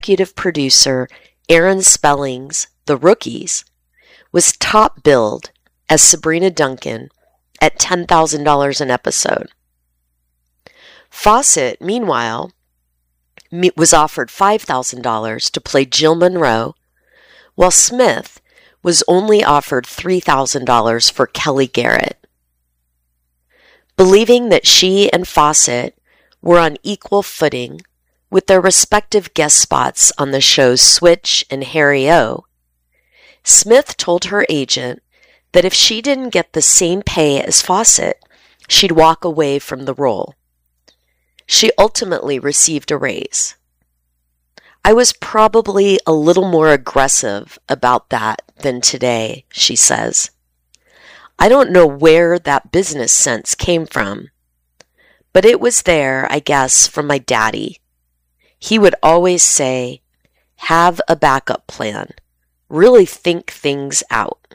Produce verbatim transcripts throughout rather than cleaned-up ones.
executive producer Aaron Spelling's The Rookies was top billed as Sabrina Duncan at ten thousand dollars an episode. Fawcett, meanwhile, was offered five thousand dollars to play Jill Monroe, while Smith was only offered three thousand dollars for Kelly Garrett. Believing that she and Fawcett were on equal footing with their respective guest spots on the shows Switch and Harry O, Smith told her agent that if she didn't get the same pay as Fawcett, she'd walk away from the role. She ultimately received a raise. I was probably a little more aggressive about that than today, she says. I don't know where that business sense came from, but it was there, I guess, from my daddy. He would always say, have a backup plan. Really think things out.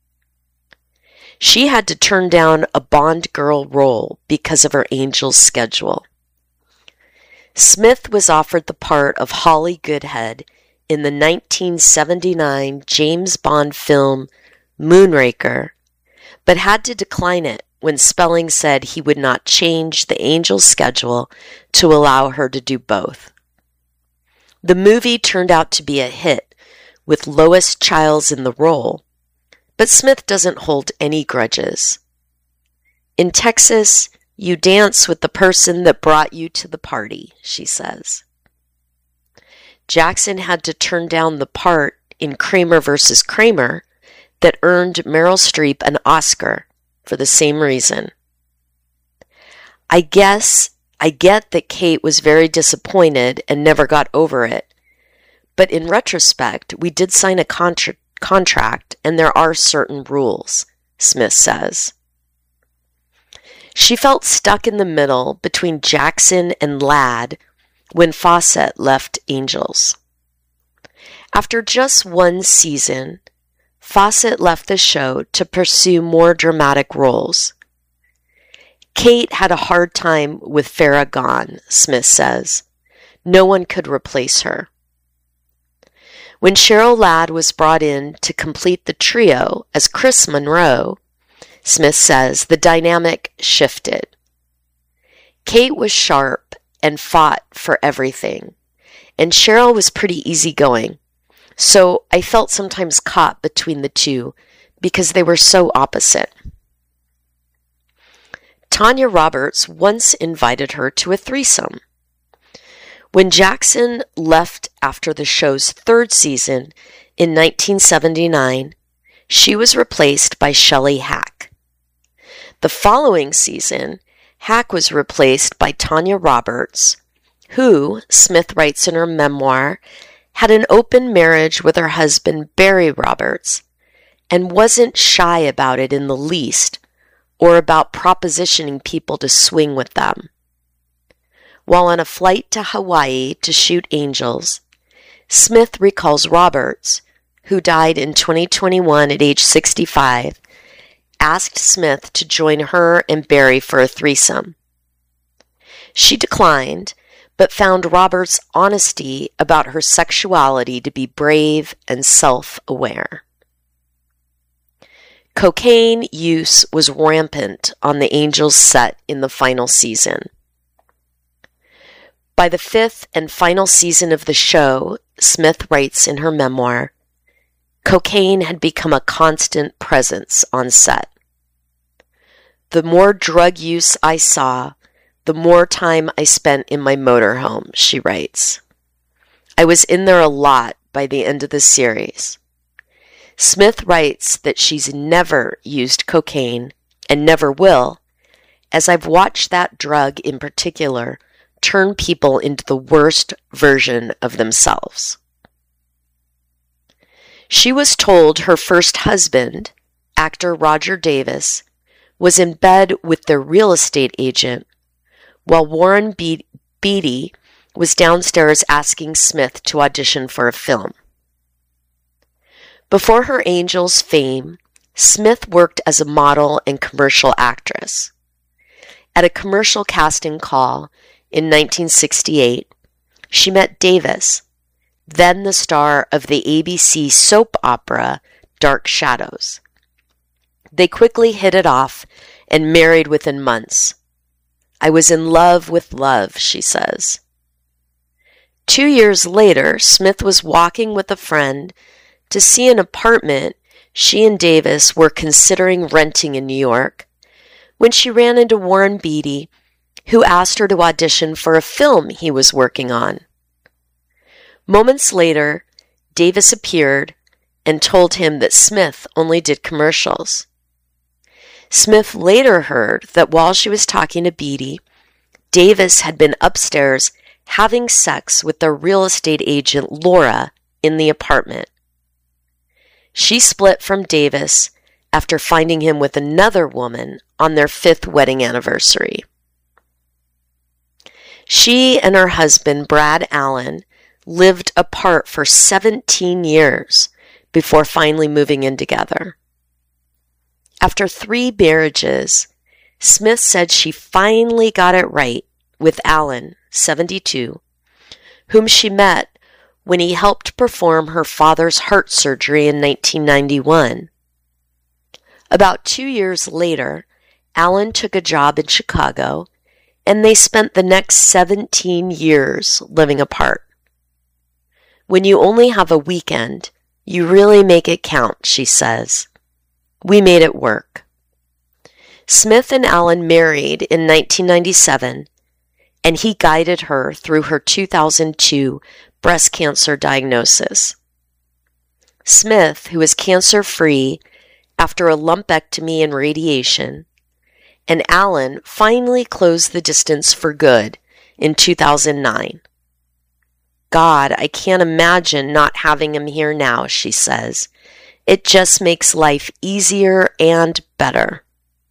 She had to turn down a Bond girl role because of her Angels schedule. Smith was offered the part of Holly Goodhead in the nineteen seventy-nine James Bond film Moonraker, but had to decline it when Spelling said he would not change the Angels schedule to allow her to do both. The movie turned out to be a hit, with Lois Chiles in the role, but Smith doesn't hold any grudges. In Texas, you dance with the person that brought you to the party, she says. Jackson had to turn down the part in Kramer versus Kramer that earned Meryl Streep an Oscar for the same reason. I guess I get that Kate was very disappointed and never got over it, but in retrospect, we did sign a contra- contract and there are certain rules, Smith says. She felt stuck in the middle between Jackson and Ladd when Fawcett left Angels. After just one season, Fawcett left the show to pursue more dramatic roles. Kate had a hard time with Farrah gone, Smith says. No one could replace her. When Cheryl Ladd was brought in to complete the trio as Chris Monroe, Smith says the dynamic shifted. Kate was sharp and fought for everything, and Cheryl was pretty easygoing, so I felt sometimes caught between the two because they were so opposite. Tanya Roberts once invited her to a threesome. When Jackson left after the show's third season in nineteen seventy-nine, she was replaced by Shelley Hack. The following season, Hack was replaced by Tanya Roberts, who, Smith writes in her memoir, had an open marriage with her husband Barry Roberts and wasn't shy about it in the least, or about propositioning people to swing with them. While on a flight to Hawaii to shoot Angels, Smith recalls Roberts, who died in twenty twenty-one at age sixty-five, asked Smith to join her and Barry for a threesome. She declined, but found Roberts' honesty about her sexuality to be brave and self-aware. Cocaine use was rampant on the Angels set in the final season. By the fifth and final season of the show, Smith writes in her memoir, cocaine had become a constant presence on set. The more drug use I saw, the more time I spent in my motorhome, she writes. I was in there a lot by the end of the series. Smith writes that she's never used cocaine and never will, as I've watched that drug in particular turn people into the worst version of themselves. She was told her first husband, actor Roger Davis, was in bed with their real estate agent, while Warren Be- Beatty was downstairs asking Smith to audition for a film. Before her Angels fame, Smith worked as a model and commercial actress. At a commercial casting call in nineteen sixty-eight, she met Davis, then the star of the A B C soap opera Dark Shadows. They quickly hit it off and married within months. I was in love with love, she says. Two years later, Smith was walking with a friend to see an apartment she and Davis were considering renting in New York when she ran into Warren Beatty, who asked her to audition for a film he was working on. Moments later, Davis appeared and told him that Smith only did commercials. Smith later heard that while she was talking to Beatty, Davis had been upstairs having sex with their real estate agent Laura in the apartment. She split from Davis after finding him with another woman on their fifth wedding anniversary. She and her husband, Brad Allen, lived apart for seventeen years before finally moving in together. After three marriages, Smith said she finally got it right with Allen, seventy-two, whom she met when he helped perform her father's heart surgery in nineteen ninety-one. About two years later, Allen took a job in Chicago, and they spent the next seventeen years living apart. When you only have a weekend, you really make it count, she says. We made it work. Smith and Allen married in nineteen ninety-seven, and he guided her through her two thousand two breast cancer diagnosis. Smith, who is cancer-free after a lumpectomy and radiation, and Allen finally closed the distance for good in two thousand nine. God, I can't imagine not having him here now, she says. It just makes life easier and better.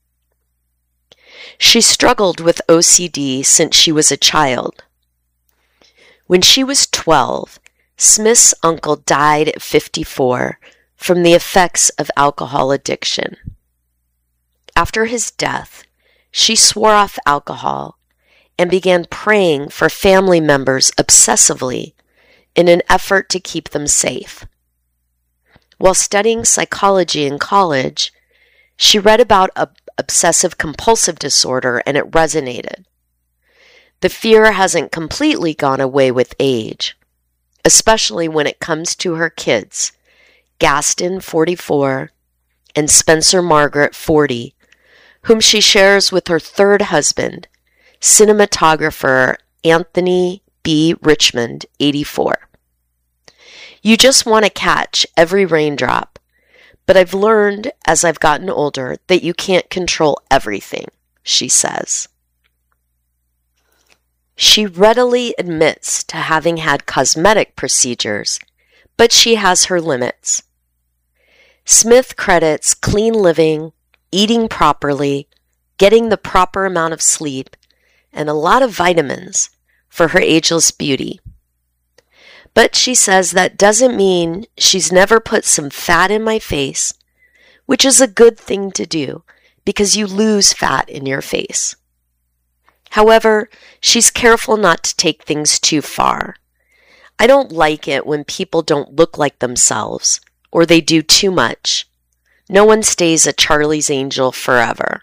She struggled with O C D since she was a child. When she was twelve, Smith's uncle died at fifty-four from the effects of alcohol addiction. After his death, she swore off alcohol and began praying for family members obsessively in an effort to keep them safe. While studying psychology in college, she read about a obsessive-compulsive disorder and it resonated. The fear hasn't completely gone away with age, especially when it comes to her kids, Gaston, forty-four, and Spencer Margaret, forty, whom she shares with her third husband, cinematographer Anthony B. Richmond, eighty-four. You just want to catch every raindrop, but I've learned as I've gotten older that you can't control everything, she says. She readily admits to having had cosmetic procedures, but she has her limits. Smith credits clean living, eating properly, getting the proper amount of sleep, and a lot of vitamins for her ageless beauty. But she says that doesn't mean she's never put some fat in my face, which is a good thing to do because you lose fat in your face. However, she's careful not to take things too far. I don't like it when people don't look like themselves or they do too much. No one stays a Charlie's Angel forever.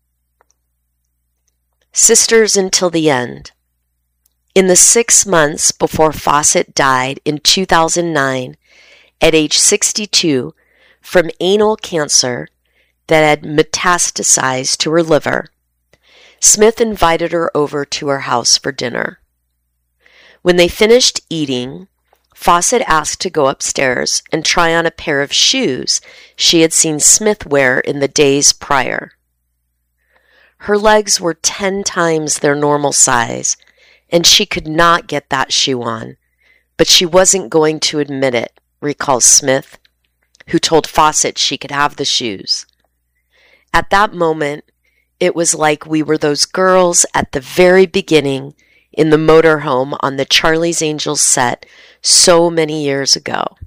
Sisters until the end. In the six months before Fawcett died in two thousand nine, at age sixty-two, from anal cancer that had metastasized to her liver, Smith invited her over to her house for dinner. When they finished eating, Fawcett asked to go upstairs and try on a pair of shoes she had seen Smith wear in the days prior. Her legs were ten times their normal size, and she could not get that shoe on, but she wasn't going to admit it, recalls Smith, who told Fawcett she could have the shoes. At that moment, it was like we were those girls at the very beginning in the motorhome on the Charlie's Angels set so many years ago.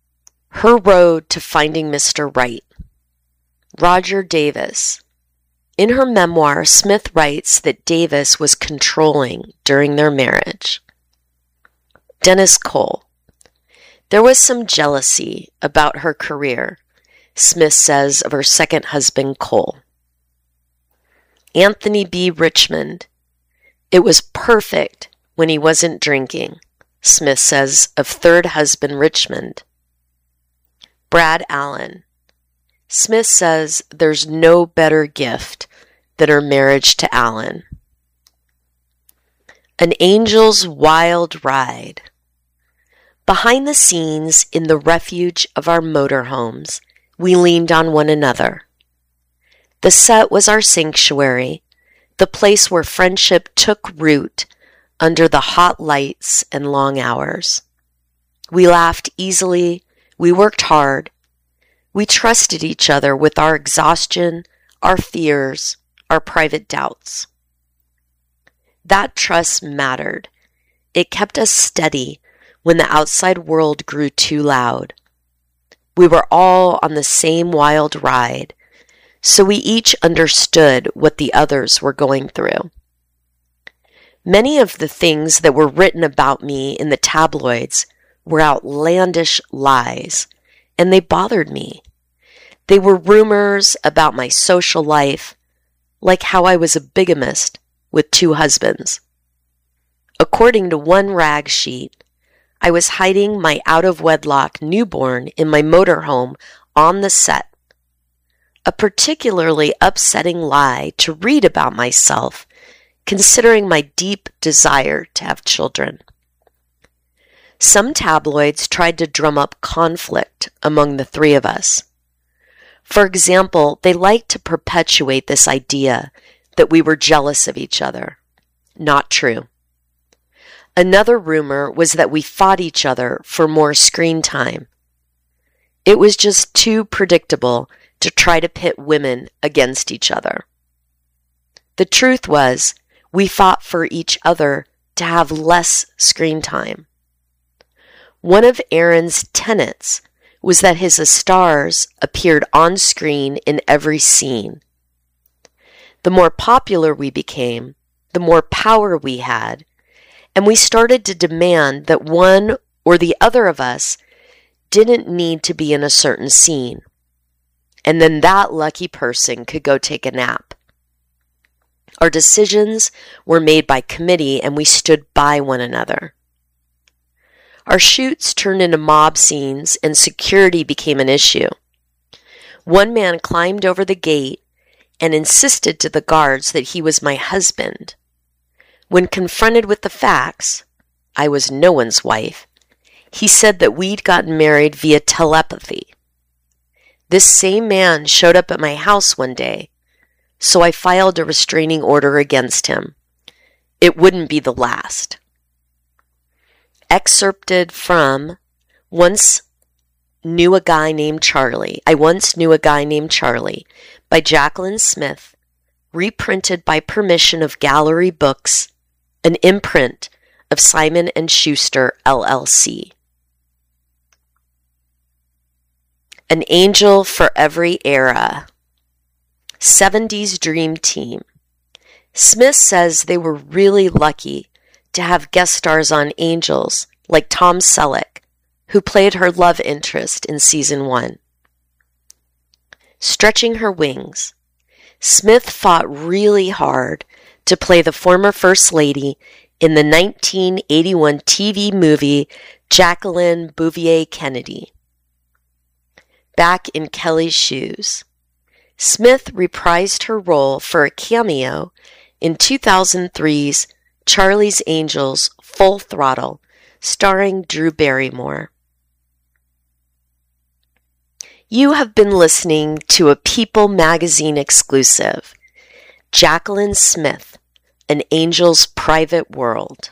Her road to finding Mister Right. Roger Davis. In her memoir, Smith writes that Davis was controlling during their marriage. Dennis Cole. There was some jealousy about her career, Smith says of her second husband, Cole. Anthony B. Richmond. It was perfect when he wasn't drinking, Smith says of third husband, Richmond. Brad Allen. Smith says there's no better gift than her marriage to Allen. An Angel's Wild Ride. Behind the scenes in the refuge of our motorhomes, we leaned on one another. The set was our sanctuary, the place where friendship took root under the hot lights and long hours. We laughed easily, we worked hard, we trusted each other with our exhaustion, our fears, our private doubts. That trust mattered. It kept us steady when the outside world grew too loud. We were all on the same wild ride, so we each understood what the others were going through. Many of the things that were written about me in the tabloids were outlandish lies, and they bothered me. They were rumors about my social life, like how I was a bigamist with two husbands. According to one rag sheet, I was hiding my out-of-wedlock newborn in my motorhome on the set. A particularly upsetting lie to read about myself, considering my deep desire to have children. Some tabloids tried to drum up conflict among the three of us. For example, they liked to perpetuate this idea that we were jealous of each other. Not true. Another rumor was that we fought each other for more screen time. It was just too predictable to try to pit women against each other. The truth was, we fought for each other to have less screen time. One of Aaron's tenets was that his stars appeared on screen in every scene. The more popular we became, the more power we had, and we started to demand that one or the other of us didn't need to be in a certain scene. And then that lucky person could go take a nap. Our decisions were made by committee and we stood by one another. Our shoots turned into mob scenes and security became an issue. One man climbed over the gate and insisted to the guards that he was my husband. When confronted with the facts, I was no one's wife, he said that we'd gotten married via telepathy. This same man showed up at my house one day, so I filed a restraining order against him. It wouldn't be the last. Excerpted from Once Knew a Guy Named Charlie. I Once Knew a Guy Named Charlie by Jacqueline Smith, reprinted by permission of Gallery Books, an imprint of Simon and Schuster, L L C. An Angel for Every Era. seventies Dream Team. Smith says they were really lucky to have guest stars on Angels like Tom Selleck, who played her love interest in season one. Stretching her wings. Smith fought really hard to play the former First Lady in the nineteen eighty-one T V movie Jacqueline Bouvier Kennedy. Back in Kelly's shoes. Smith reprised her role for a cameo in two thousand three's Charlie's Angels Full Throttle, starring Drew Barrymore. You have been listening to a People magazine exclusive, Jacqueline Smith, An Angel's Private World.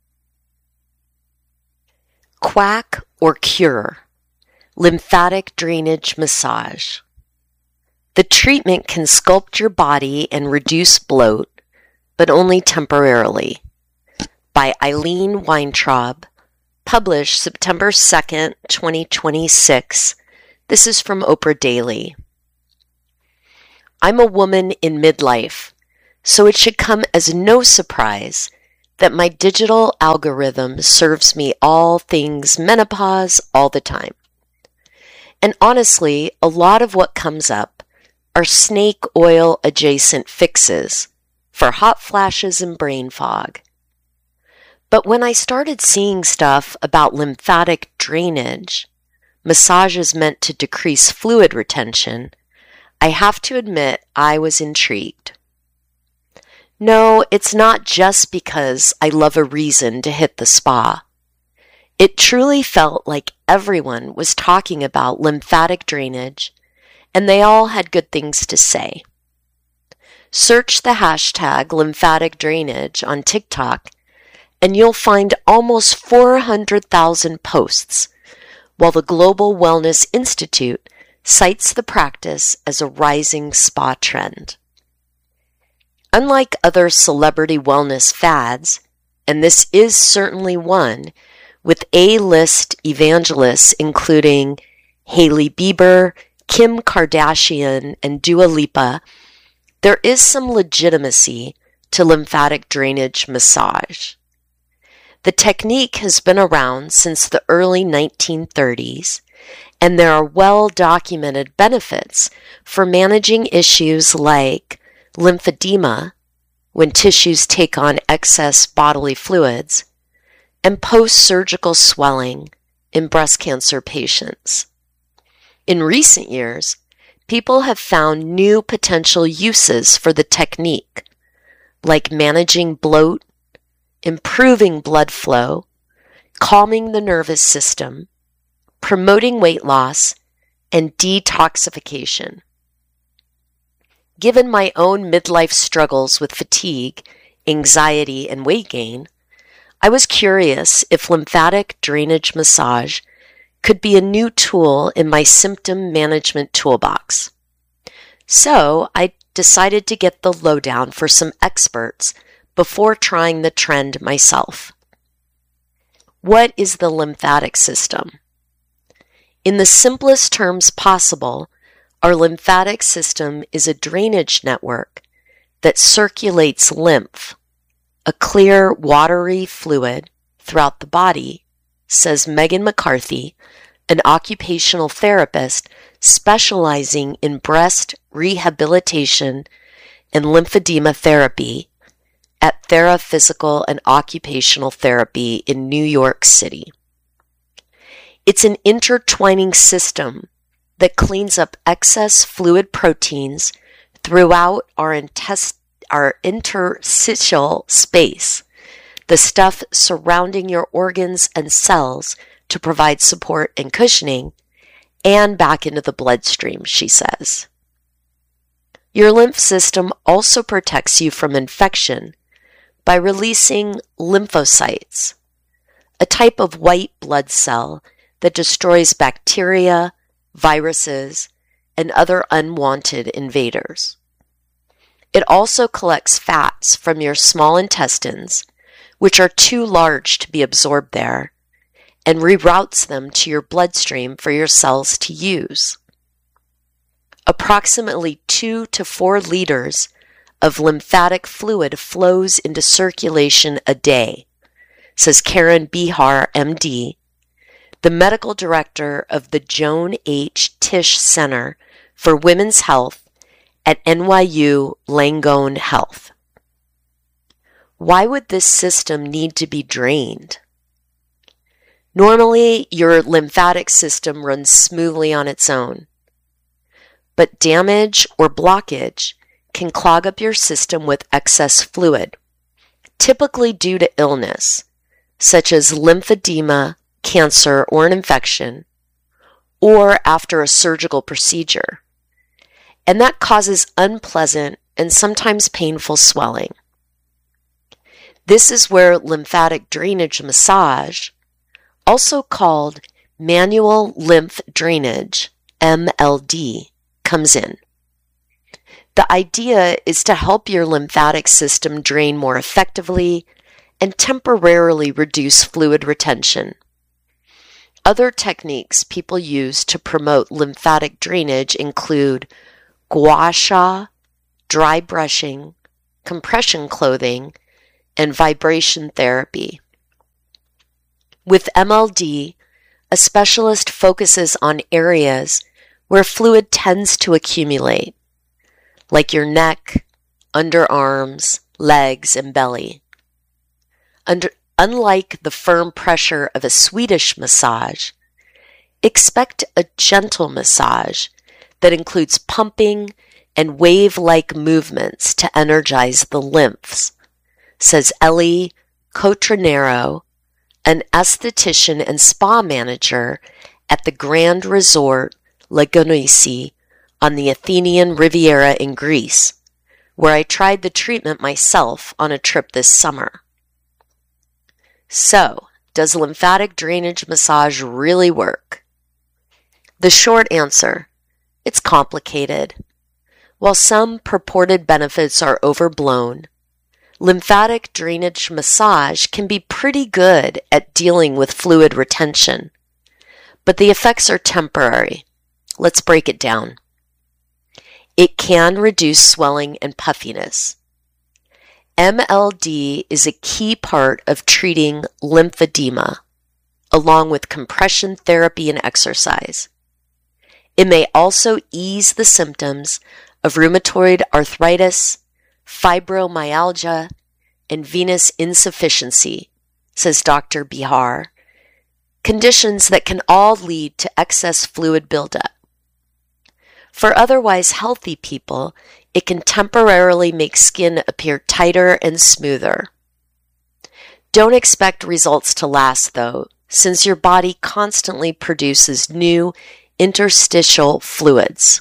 Quack or Cure, Lymphatic Drainage Massage. The treatment can sculpt your body and reduce bloat, but only temporarily. By Eileen Weintraub, published September second, twenty twenty-six. This is from Oprah Daily. I'm a woman in midlife, so it should come as no surprise that my digital algorithm serves me all things menopause all the time. And honestly, a lot of what comes up are snake oil adjacent fixes for hot flashes and brain fog. But when I started seeing stuff about lymphatic drainage, massages meant to decrease fluid retention, I have to admit I was intrigued. No, it's not just because I love a reason to hit the spa. It truly felt like everyone was talking about lymphatic drainage, and they all had good things to say. Search the hashtag lymphatic drainage on TikTok, and you'll find almost four hundred thousand posts, while the Global Wellness Institute cites the practice as a rising spa trend. Unlike other celebrity wellness fads, and this is certainly one, with A-list evangelists including Hailey Bieber, Kim Kardashian, and Dua Lipa, there is some legitimacy to lymphatic drainage massage. The technique has been around since the early nineteen thirties, and there are well-documented benefits for managing issues like lymphedema, when tissues take on excess bodily fluids, and post-surgical swelling in breast cancer patients. In recent years, people have found new potential uses for the technique, like managing bloat, improving blood flow, calming the nervous system, promoting weight loss, and detoxification. Given my own midlife struggles with fatigue, anxiety, and weight gain, I was curious if lymphatic drainage massage could be a new tool in my symptom management toolbox. So I decided to get the lowdown for some experts before trying the trend myself. What is the lymphatic system? In the simplest terms possible, our lymphatic system is a drainage network that circulates lymph, a clear, watery fluid, throughout the body, says Megan McCarthy, an occupational therapist specializing in breast rehabilitation and lymphedema therapy at Thera Physical and Occupational Therapy in New York City. It's an intertwining system that cleans up excess fluid proteins throughout our, intest- our interstitial space, the stuff surrounding your organs and cells to provide support and cushioning, and back into the bloodstream, she says. Your lymph system also protects you from infection by releasing lymphocytes, a type of white blood cell that destroys bacteria, viruses, and other unwanted invaders. It also collects fats from your small intestines, which are too large to be absorbed there, and reroutes them to your bloodstream for your cells to use. Approximately two to four liters of lymphatic fluid flows into circulation a day, says Karen Behar, M D, the medical director of the Joan H. Tisch Center for Women's Health at N Y U Langone Health. Why would this system need to be drained? Normally, your lymphatic system runs smoothly on its own, but damage or blockage can clog up your system with excess fluid, typically due to illness, such as lymphedema, cancer, or an infection, or after a surgical procedure. And that causes unpleasant and sometimes painful swelling. This is where lymphatic drainage massage, also called manual lymph drainage, M L D, comes in. The idea is to help your lymphatic system drain more effectively and temporarily reduce fluid retention. Other techniques people use to promote lymphatic drainage include gua sha, dry brushing, compression clothing, and vibration therapy. With M L D, a specialist focuses on areas where fluid tends to accumulate, like your neck, underarms, legs, and belly. Under, unlike the firm pressure of a Swedish massage, expect a gentle massage that includes pumping and wave-like movements to energize the lymphs, says Ellie Cotronero, an esthetician and spa manager at the Grand Resort Lagonisi on the Athenian Riviera in Greece, where I tried the treatment myself on a trip this summer. So, does lymphatic drainage massage really work? The short answer, it's complicated. While some purported benefits are overblown, lymphatic drainage massage can be pretty good at dealing with fluid retention, but the effects are temporary. Let's break it down. It can reduce swelling and puffiness. M L D is a key part of treating lymphedema, along with compression therapy and exercise. It may also ease the symptoms of rheumatoid arthritis, fibromyalgia, and venous insufficiency, says Doctor Bihar, conditions that can all lead to excess fluid buildup. For otherwise healthy people, it can temporarily make skin appear tighter and smoother. Don't expect results to last, though, since your body constantly produces new interstitial fluids.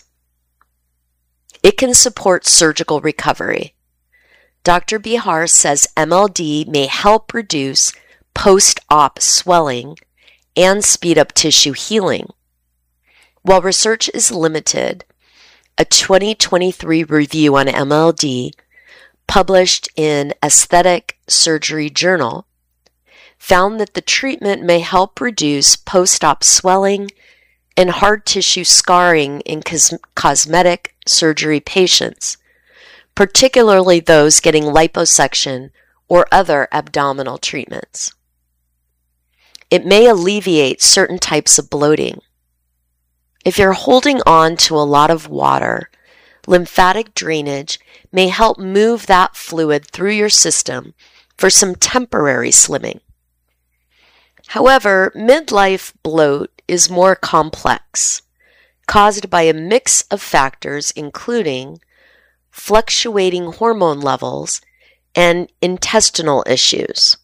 It can support surgical recovery. Doctor Bihar says M L D may help reduce post-op swelling and speed up tissue healing. While research is limited, a twenty twenty-three review on M L D, published in Aesthetic Surgery Journal, found that the treatment may help reduce post-op swelling and hard tissue scarring in cos- cosmetic surgery patients, particularly those getting liposuction or other abdominal treatments. It may alleviate certain types of bloating. If you're holding on to a lot of water, lymphatic drainage may help move that fluid through your system for some temporary slimming. However, midlife bloat is more complex, caused by a mix of factors including fluctuating hormone levels and intestinal issues.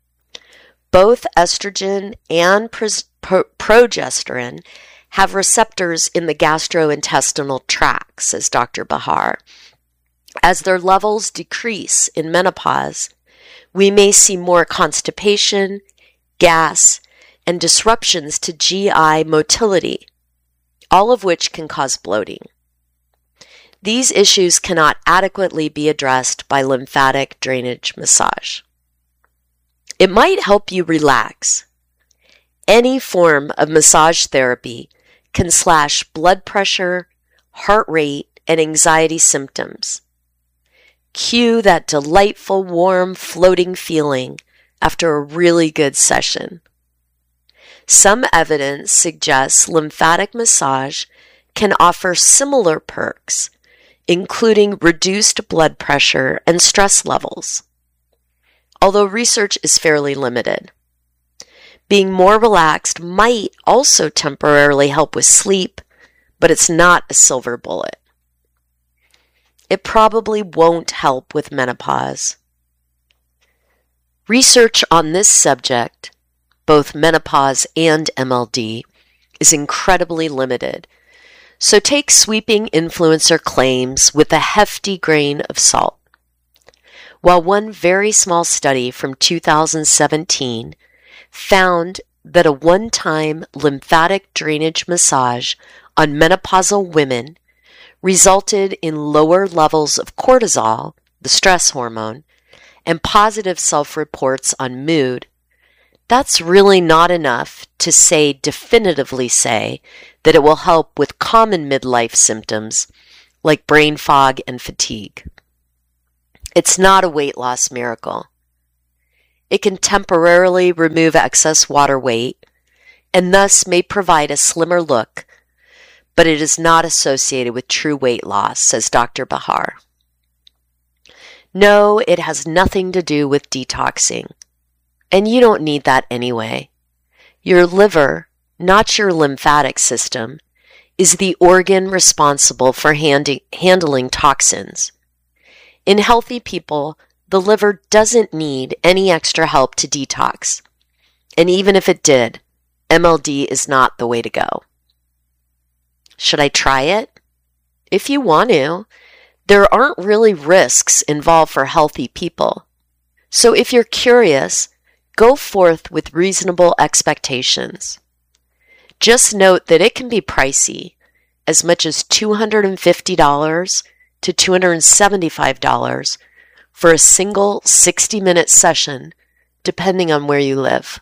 Both estrogen and pro- progesterone have receptors in the gastrointestinal tract, says Doctor Bihar. As their levels decrease in menopause, we may see more constipation, gas, and disruptions to G I motility, all of which can cause bloating. These issues cannot adequately be addressed by lymphatic drainage massage. It might help you relax. Any form of massage therapy can slash blood pressure, heart rate, and anxiety symptoms. Cue that delightful, warm, floating feeling after a really good session. Some evidence suggests lymphatic massage can offer similar perks, including reduced blood pressure and stress levels, although research is fairly limited. Being more relaxed might also temporarily help with sleep, but it's not a silver bullet. It probably won't help with menopause. Research on this subject, both menopause and M L D, is incredibly limited, so take sweeping influencer claims with a hefty grain of salt. While one very small study from two thousand seventeen found that a one-time lymphatic drainage massage on menopausal women resulted in lower levels of cortisol, the stress hormone, and positive self-reports on mood, that's really not enough to say definitively say that it will help with common midlife symptoms like brain fog and fatigue. It's not a weight loss miracle. It can temporarily remove excess water weight and thus may provide a slimmer look, but it is not associated with true weight loss, says Doctor Bahar. No, it has nothing to do with detoxing, and you don't need that anyway. Your liver, not your lymphatic system, is the organ responsible for handi- handling toxins. In healthy people, the liver doesn't need any extra help to detox, and even if it did, M L D is not the way to go. Should I try it? If you want to. There aren't really risks involved for healthy people. So if you're curious, go forth with reasonable expectations. Just note that it can be pricey, as much as two hundred fifty dollars to two hundred seventy-five dollars for a single sixty-minute session, depending on where you live.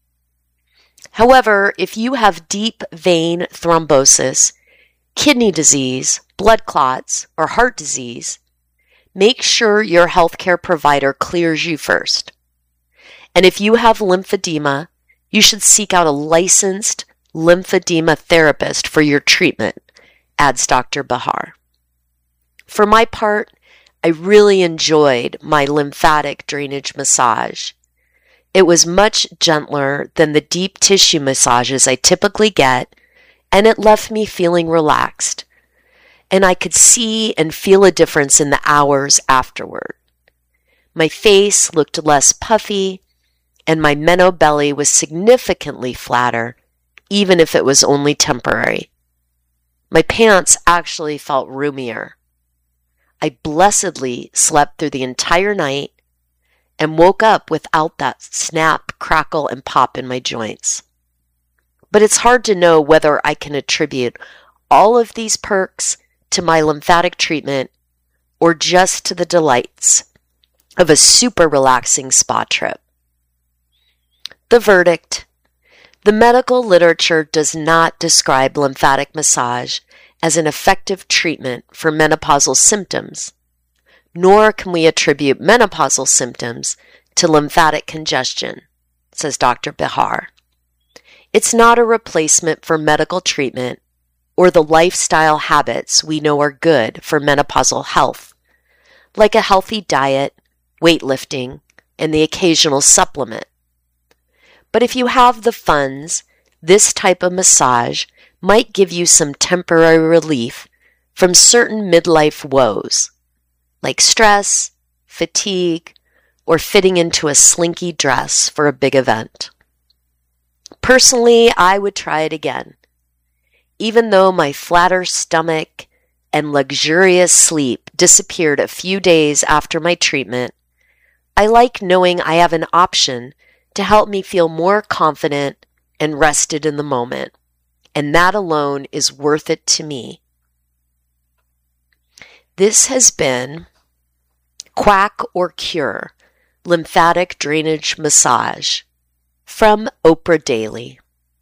However, if you have deep vein thrombosis, kidney disease, blood clots, or heart disease, make sure your healthcare provider clears you first. And if you have lymphedema, you should seek out a licensed lymphedema therapist for your treatment, adds Doctor Bahar. For my part, I really enjoyed my lymphatic drainage massage. It was much gentler than the deep tissue massages I typically get, and it left me feeling relaxed. And I could see and feel a difference in the hours afterward. My face looked less puffy, and my menno belly was significantly flatter, even if it was only temporary. My pants actually felt roomier. I blessedly slept through the entire night and woke up without that snap, crackle, and pop in my joints. But it's hard to know whether I can attribute all of these perks to my lymphatic treatment or just to the delights of a super relaxing spa trip. The verdict: the medical literature does not describe lymphatic massage as an effective treatment for menopausal symptoms, nor can we attribute menopausal symptoms to lymphatic congestion, says Doctor Bahar. It's not a replacement for medical treatment or the lifestyle habits we know are good for menopausal health, like a healthy diet, weightlifting, and the occasional supplement. But if you have the funds, this type of massage might give you some temporary relief from certain midlife woes, like stress, fatigue, or fitting into a slinky dress for a big event. Personally, I would try it again. Even though my flatter stomach and luxurious sleep disappeared a few days after my treatment, I like knowing I have an option to help me feel more confident and rested in the moment, and that alone is worth it to me. This has been Quack or Cure Lymphatic Drainage Massage from Oprah Daily.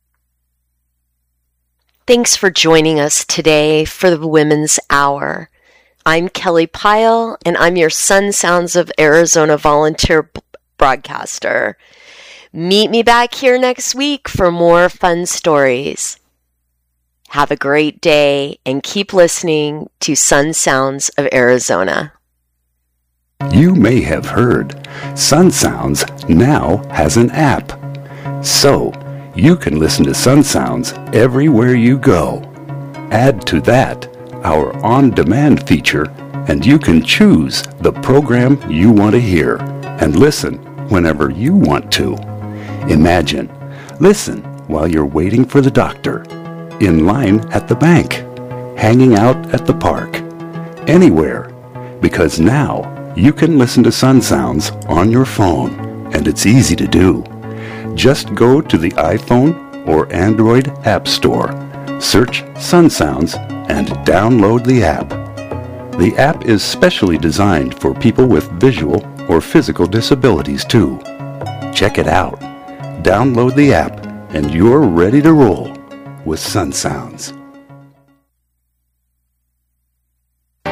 Thanks for joining us today for the Women's Hour. I'm Kelly Pyle, and I'm your Sun Sounds of Arizona volunteer b- broadcaster. Meet me back here next week for more fun stories. Have a great day and keep listening to Sun Sounds of Arizona. You may have heard Sun Sounds now has an app. So, you can listen to Sun Sounds everywhere you go. Add to that our on-demand feature, and you can choose the program you want to hear and listen whenever you want to. Imagine, listen while you're waiting for the doctor, in line at the bank, hanging out at the park, anywhere, because now you can listen to Sun Sounds on your phone, and it's easy to do. Just go to the iPhone or Android App Store, search Sun Sounds, and download the app. The app is specially designed for people with visual or physical disabilities too. Check it out. Download the app, and you're ready to roll with Sun Sounds.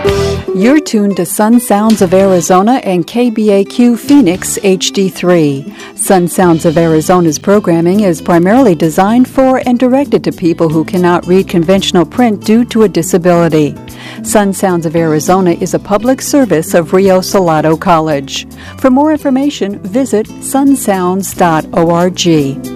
You're tuned to Sun Sounds of Arizona and K B A Q Phoenix H D three. Sun Sounds of Arizona's programming is primarily designed for and directed to people who cannot read conventional print due to a disability. Sun Sounds of Arizona is a public service of Rio Salado College. For more information, visit sun sounds dot org.